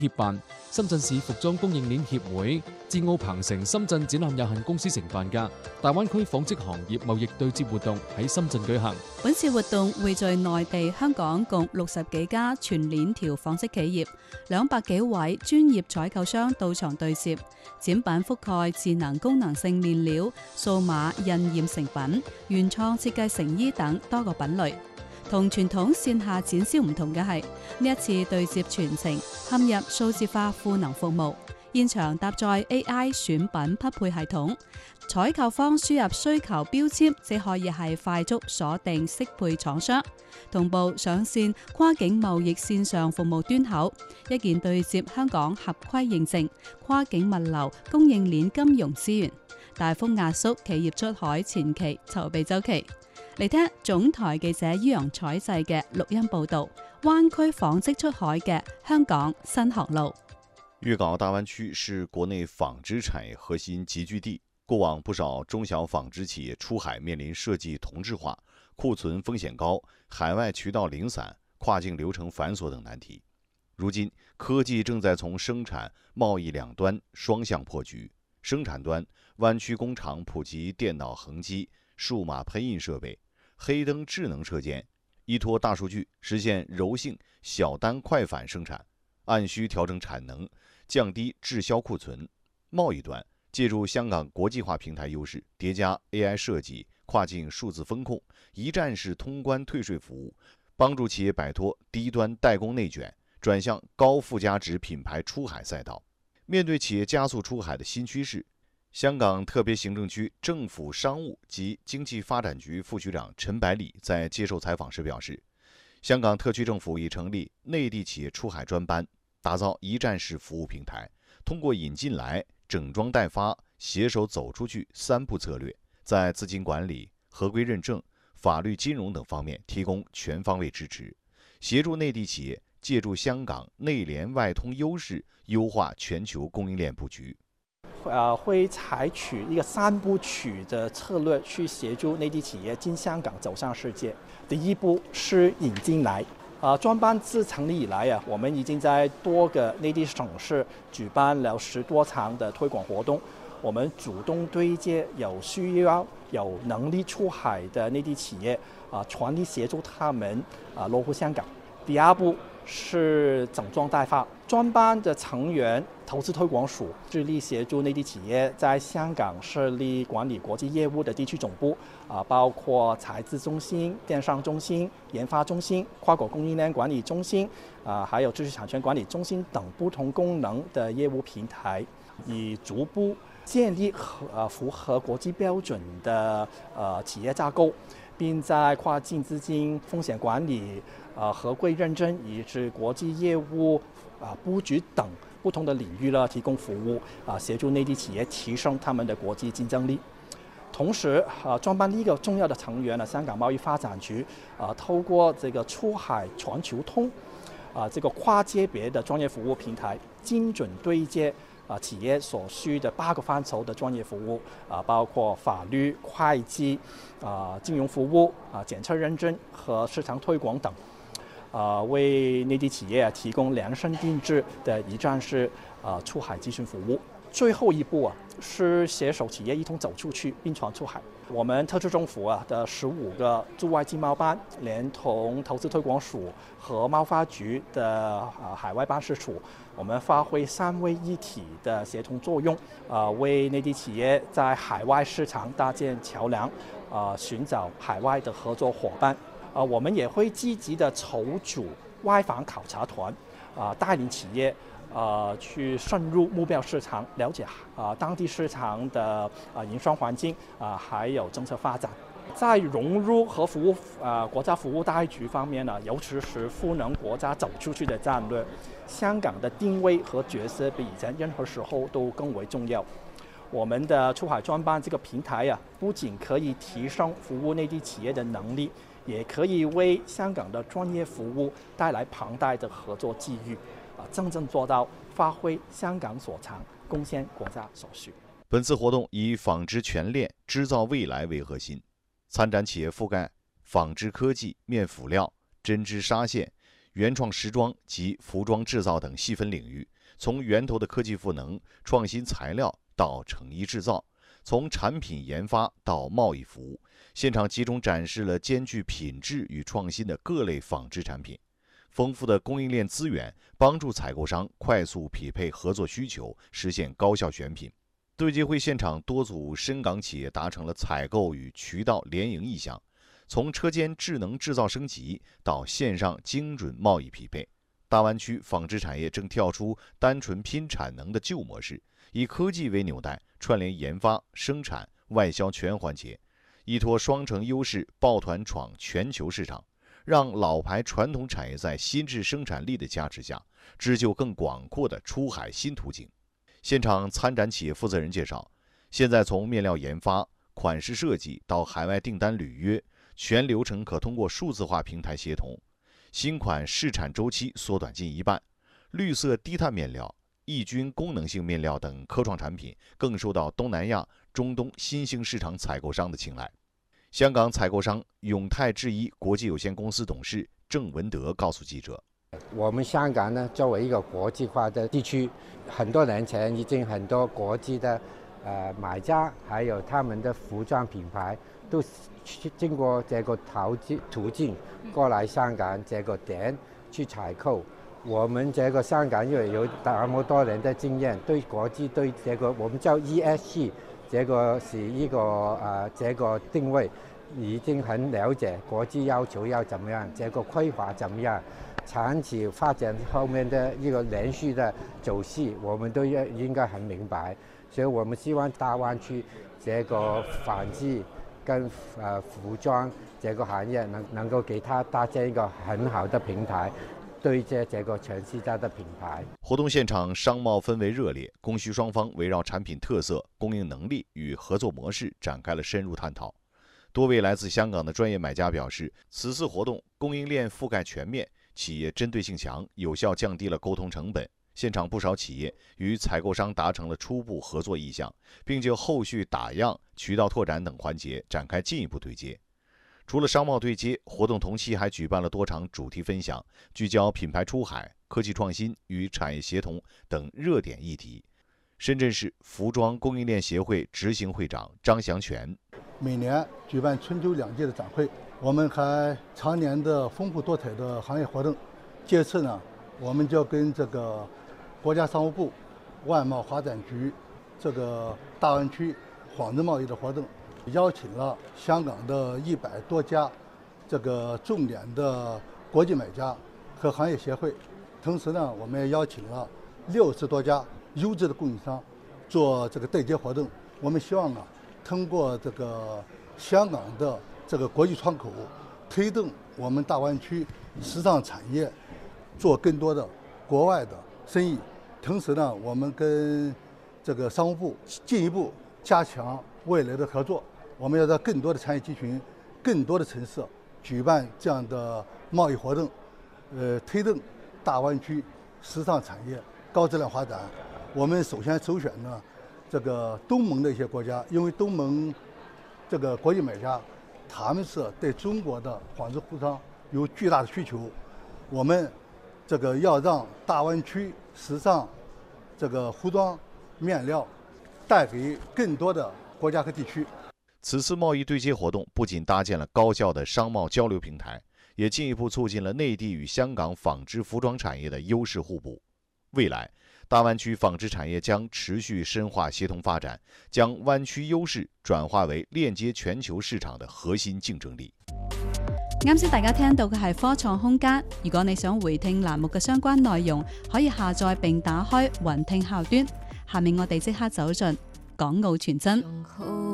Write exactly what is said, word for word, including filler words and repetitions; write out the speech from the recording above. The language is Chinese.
協辦、深圳市服裝供應鏈協會、智奧鵬城深圳展覽有限公司承辦嘅大灣區紡織行業貿易對接活動喺深圳舉行。 本次活動匯聚內地、香港共六十幾家全鏈條紡織企業，兩百幾位專業採購商到場對接，展品覆蓋智能功能性面料、數碼印染成品、原創設計成衣等多個品類。同傳統線下展銷唔同嘅係，呢一次對接全程嵌入數字化賦能服務，現場搭載 A I 選品匹配系統，採購方輸入需求標籤，即可以係快速鎖定適配廠商，同步上線跨境貿易線上服務端口，一鍵對接香港合規認證、跨境物流、供應鏈金融資源，大幅壓縮企業出海前期籌備週期。嚟聽總台記者于洋採製嘅錄音報道，灣區紡織出海嘅香港新航路。 粵港澳大灣區是國內紡織產業核心集聚地，過往不少中小紡織企業出海面臨設計同質化、庫存風險高、海外渠道零散、跨境流程繁瑣等難題。如今，科技正在從生產、貿易兩端雙向破局。生產端，灣區工廠普及電腦橫機、數碼噴印設備、黑燈智能車間，依託大數據實現柔性小單快返生產，按需調整產能，降低滯銷庫存。貿易端借助香港國際化平台優勢，疊加 A I 設計、跨境數字風控、一站式通關退稅服務，幫助企業擺脫低端代工內卷，轉向高附加值品牌出海賽道。面對企業加速出海的新趨勢，香港特別行政區政府商務及經濟發展局副局長陳百里在接受採訪時表示，香港特區政府已成立內地企業出海專班，打造一站式服務平台，通過引進來、整裝待發、攜手走出去三步策略，在資金管理、合規認證、法律金融等方面提供全方位支持，協助內地企業借助香港內聯外通優勢，優化全球供應鏈佈局。 呃，會採取一個三部曲的策略去協助內地企業進香港走向世界。第一步是引進來，啊、呃，專班自成立以來啊，我們已經在多個內地省市舉辦了十多場的推廣活動。我們主動對接有需要、有能力出海的內地企業，啊、呃，全力協助他們啊、呃、落戶香港。第二步是整裝待發，專班的成員投資推廣署致力協助內地企業在香港設立管理國際業務的地區總部，啊，包括財資中心、電商中心、研發中心、跨國供應鏈管理中心，啊，還有知識產權管理中心等不同功能的業務平台，以逐步建立和呃符合國際標準的呃企業架構，並在跨境資金風險管理、呃合規認證以至國際業務啊佈局等不同的領域呢提供服務，啊協助內地企業提升他們的國際競爭力。同時，啊專班一個重要的成員呢，香港貿易發展局啊透過這個出海全球通啊這個跨界別的專業服務平台，精準對接啊企業所需的八個範疇的專業服務啊，包括法律、會計、啊金融服務、啊檢測認證和市場推廣等，啊為內地企業提供量身定制的一站式啊出海諮詢服務。最後一步啊，是攜手企業一同走出去，並船出海。我們特區政府啊的十五個駐外經貿辦，連同投資推廣署和貿發局的啊海外辦事處，我們發揮三位一體的協同作用，啊為內地企業在海外市場搭建橋樑，啊尋找海外的合作夥伴。啊，我們也會積極的籌組外訪考察團，啊帶領企業。呃，去深入目標市場，了解啊、呃、當地市場的啊、呃、營商環境啊、呃，還有政策發展。在融入和服務啊、呃、國家服務大局方面呢，尤其是賦能國家走出去的戰略，香港的定位和角色比以前任何時候都更為重要。我們的出海專班這個平台呀、啊，不僅可以提升服務內地企業的能力，也可以為香港的專業服務帶來龐大的合作機遇。真正做到發揮香港所長，貢獻國家所需。 本次活動以紡織全鏈製造未來為核心，參展企業覆蓋紡織科技、面輔料、針織紗線、 原創時裝及服裝製造等細分領域，從源頭的科技賦能、創新材料到成衣製造，從產品研發到貿易服務，現場集中展示了兼具品質與創新的各類紡織產品。豐富的供應鏈資源幫助採購商快速匹配合作需求，實現高效選品。對接會現場多組深港企業達成了採購與渠道聯營意向，從車間智能製造升級到線上精準貿易匹配。大灣區紡織產業正跳出單純拼產能的舊模式，以科技為紐帶，串聯研發、生產、外銷全環節，依託雙城優勢抱團闖全球市場，讓老牌傳統產業在新質生產力的加持下，織就更廣闊的出海新途徑。現場參展企業負責人介紹，現在從面料研發、款式設計到海外訂單履約，全流程可通過數字化平台協同。新款試產週期縮短近一半，綠色低碳面料、抑菌功能性面料等科創產品更受到東南亞、中東新興市場採購商的青睞。香港採購商永泰製衣國際有限公司董事鄭文德告訴記者： 我們香港呢，作為一個國際化的地區，很多年前已經很多國際的呃買家，還有他們的服裝品牌都經過這個途徑途徑過來香港這個點去採購。我們這個香港因為有那麼多年的經驗，對國際對這個我們叫 E S G， 這個是一個呃這個定位已經很了解國際要求要怎麼樣，這個規劃怎麼樣，長期發展後面的一個連續的走勢，我們都應應該很明白。所以我們希望大灣區這個紡織跟呃服裝這個行業能能夠給它搭建一個很好的平台，對接這個全世界的品牌。 活動現場商貿氛圍熱烈，供需雙方圍繞產品特色、供應能力與合作模式展開了深入探討。多位來自香港的專業買家表示，此次活動供應鏈覆蓋全面，企業針對性強，有效降低了溝通成本。現場不少企業與採購商達成了初步合作意向，並就後續打樣、渠道拓展等環節展開進一步對接。除了商貿對接，活動同期還舉辦了多場主題分享，聚焦品牌出海、科技創新與產業協同等熱點議題。深圳市服裝供應鏈協會執行會長張祥全： 每年舉辦春秋兩季的展會，我們還常年的豐富多彩的行業活動。這次呢，我們就跟這個國家商務部、外貿發展局這個大灣區紡織貿易的活動，邀請了香港的一百多家這個重點的國際買家和行業協會，同時呢，我們也邀請了六十多家優質的供應商做這個對接活動。我們希望啊，通過這個香港的這個國際窗口，推動我們大灣區時尚產業做更多的國外的生意。同時呢，我們跟這個商務部進一步加強未來的合作。我們要在更多的產業集群、更多的城市舉辦這樣的貿易活動，呃，推動大灣區時尚產業高質量發展。我們首先首選呢，這個東盟的一些國家，因為東盟這個國際買家，他們是對中國的紡織服裝有巨大的需求。我們這個要讓大灣區時尚這個服裝面料帶給更多的國家和地區。 此次貿易對接活動不僅搭建了高效的商貿交流平台，也進一步促進了內地與香港紡織服裝產業的優勢互補。未來，大灣區紡織產業將持續深化協同發展，將灣區優勢轉化為鏈接全球市場的核心競爭力。 啱先大家聽到嘅係科創空間，如果你想回聽欄目嘅相關內容，可以下載並打開雲聽客端。下面我哋即刻走進港澳傳真。